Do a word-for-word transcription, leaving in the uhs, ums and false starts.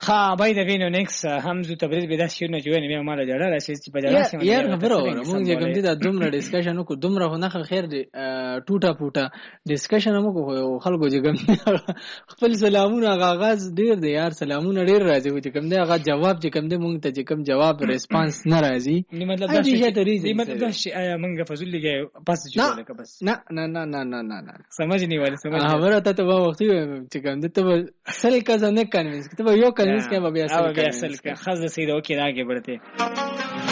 ها باید وینو نیکس همزو تبریز به داس شنو جوړ نه مال جوړه راشي چې په جوړه شي یار خبره وره مونږ چې کوم دي د دومره ډیسکشن وکړو دومره خو نه خیر دی ټوټه پوټه ډیسکشن مو کو خلکو چې کوم خپل سلامونه آغاز ډیر دی یار سلامونه ډیر راځي چې کوم دی هغه جواب چې کوم دی مونږ ته چې کوم جواب ریسپانس نه راځي نو مطلب دا شي مطلب دا شي مونږ فزول لګي پاس جوړه لکه بس نه نه نه نه نه نه سمجھ نه وایي سمجھ خبره ته ته وخت چې کوم دی ته سل کا ځنه کنوینس ته یو کنوینس کې به اصل का खज सीधो के आगे बढ़ते